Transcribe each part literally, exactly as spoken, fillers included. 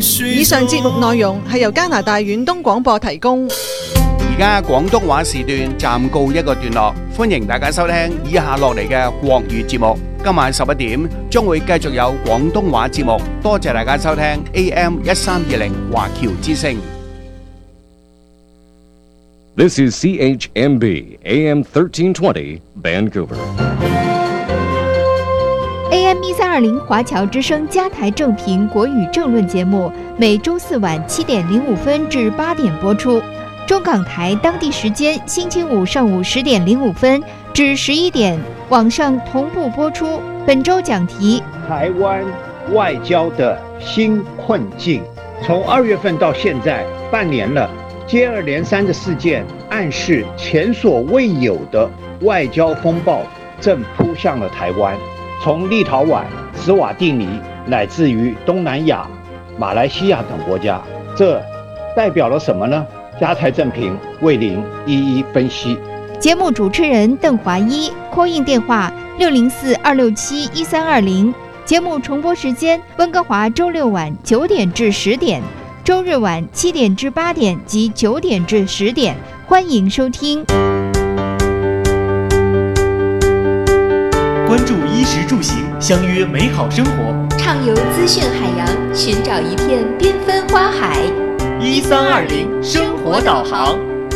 以上節目內容係由加拿大遠東廣播提供。 而家廣東話時段暫告一個段落，歡迎大家收聽以下落嚟嘅國語節目。今晚十一點將會繼續有廣東話節目，多謝大家收聽 A M 一三二零華僑之聲。 This is C H M B A M thirteen twenty Vancouver。A M 一三二零华侨之声加台正评国语政论节目，每周四晚七点零五分至八点播出。中港台当地时间星期五上午十点零五分至十一点，网上同步播出。本周讲题： 台湾外交的新困境。从二月份到现在半年了，接二连三的事件暗示前所未有的外交风暴正扑向了台湾。从立陶宛、斯瓦蒂尼，乃至于东南亚、马来西亚等国家，这代表了什么呢？加台正评为您一一分析。 节目主持人邓华一 ，call in 电话六零四二六七一三二零。节目重播时间：温哥华周六晚九点至十点，周日晚七点至八点及九点至十点。欢迎收听。 关注衣食住行，相约美好生活。 畅游资讯海洋，寻找一片缤纷花海。 一三二零生活导航。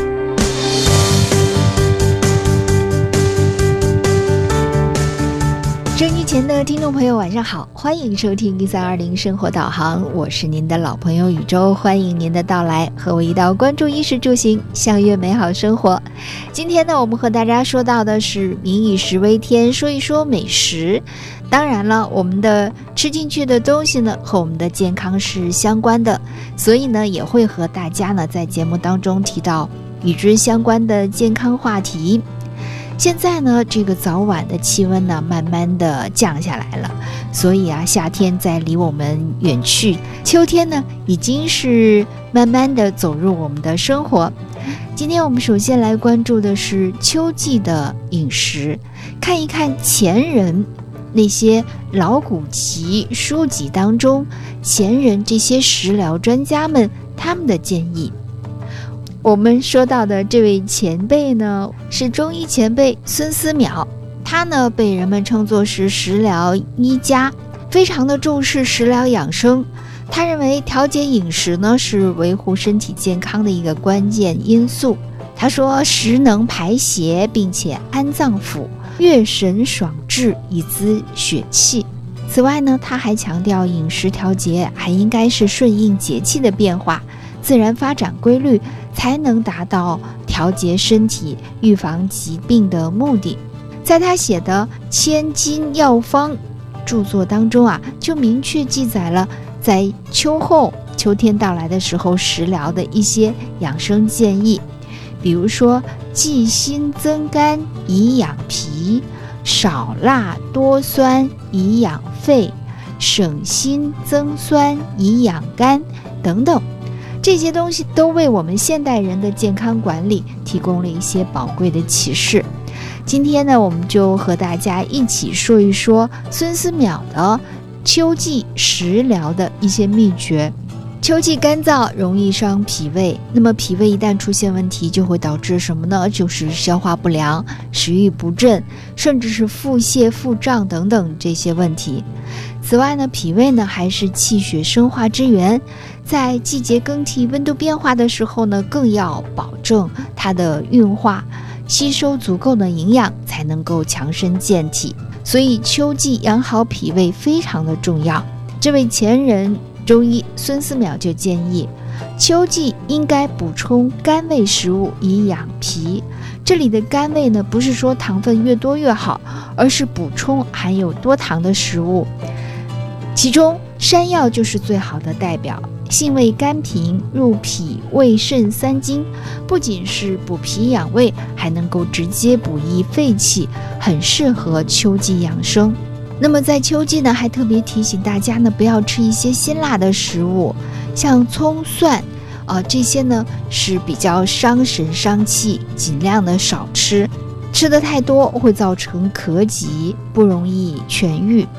收音机前的听众朋友晚上好，欢迎收听一三二零生活导航，我是您的老朋友宇宙，欢迎您的到来，和我一道关注衣食住行，相约美好生活。今天呢，我们和大家说到的是民以食为天，说一说美食。当然了，我们的吃进去的东西呢，和我们的健康是相关的，所以呢，也会和大家呢在节目当中提到与之相关的健康话题。现在呢，这个早晚的气温呢，慢慢的降下来了，所以啊，夏天在离我们远去，秋天呢，已经是慢慢的走入我们的生活。今天我们首先来关注的是秋季的饮食，看一看前人那些老古籍书籍当中，前人这些食疗专家们他们的建议。我们说到的这位前辈呢，是中医前辈孙思邈，他呢被人们称作是食疗医家，非常的重视食疗养生。他认为调节饮食呢是维护身体健康的一个关键因素。他说食能排邪，并且安脏腑，悦神爽志，以滋血气。此外呢，他还强调饮食调节还应该是顺应节气的变化，自然发展规律，才能达到调节身体、预防疾病的目的。在他写的《千金药方》著作当中啊，就明确记载了在秋后秋天到来的时候食疗的一些养生建议，比如说忌辛增甘以养脾，少辣多酸以养肺，省辛增酸以养肝等等。这些东西都为我们现代人的健康管理提供了一些宝贵的启示。今天呢，我们就和大家一起说一说孙思邈的秋季食疗的一些秘诀。秋季干燥，容易伤脾胃，那么脾胃一旦出现问题，就会导致什么呢？就是消化不良、食欲不振，甚至是腹泻、腹胀等等这些问题。此外呢，脾胃呢还是气血生化之源，在季节更替、温度变化的时候呢，更要保证它的运化，吸收足够的营养，才能够强身健体。所以秋季养好脾胃非常的重要。这位前人中医孙思邈就建议，秋季应该补充甘味食物以养脾。这里的甘味呢，不是说糖分越多越好，而是补充含有多糖的食物。其中山药就是最好的代表，性味甘平，入脾胃肾三经，不仅是补脾养胃，还能够直接补益肺气，很适合秋季养生。那么在秋季呢，还特别提醒大家呢，不要吃一些辛辣的食物，像葱蒜呃，这些呢是比较伤神伤气，尽量的少吃，吃的太多会造成咳疾，不容易痊愈。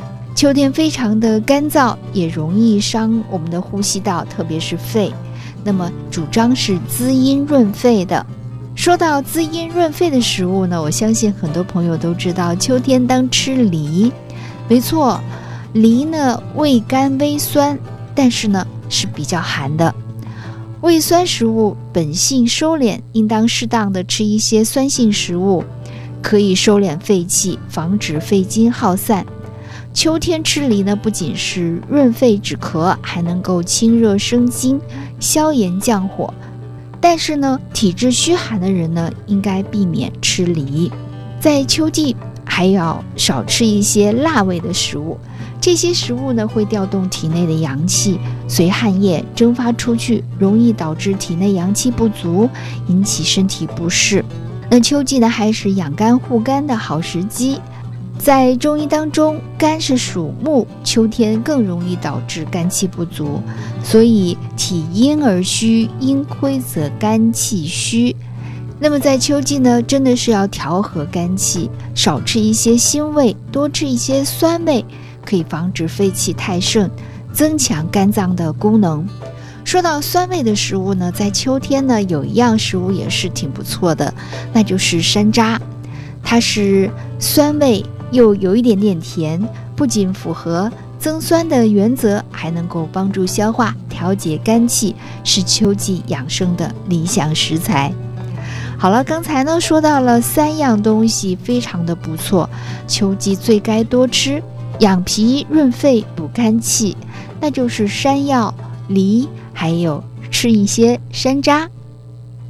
秋天非常的干燥，也容易伤我们的呼吸道，特别是肺。那么主张是滋阴润肺的。说到滋阴润肺的食物呢，我相信很多朋友都知道，秋天当吃梨。没错，梨呢味甘微酸，但是呢是比较寒的。胃酸食物本性收敛，应当适当的吃一些酸性食物，可以收敛肺气，防止肺经耗散。秋天吃梨呢，不仅是润肺止咳，还能够清热生津、消炎降火。但是呢，体质虚寒的人呢，应该避免吃梨。在秋季还要少吃一些辣味的食物，这些食物呢会调动体内的阳气，随汗液蒸发出去，容易导致体内阳气不足，引起身体不适。那秋季呢，还是养肝护肝的好时机。在中医当中，肝是属木，秋天更容易导致肝气不足，所以体阴而虚，阴亏则肝气虚。那么在秋季呢，真的是要调和肝气，少吃一些辛味，多吃一些酸味，可以防止肺气太盛，增强肝脏的功能。说到酸味的食物呢，在秋天呢，有一样食物也是挺不错的，那就是山楂。它是酸味又有一点点甜，不仅符合增酸的原则，还能够帮助消化、调节肝气，是秋季养生的理想食材。好了，刚才呢说到了三样东西非常的不错，秋季最该多吃，养脾润肺补肝气，那就是山药、梨，还有吃一些山楂。